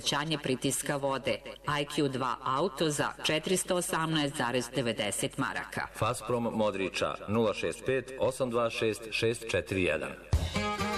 povećanje pritiska vode. IQ2 auto za 418,90 maraka. Fasprom Modriča 065 826 641.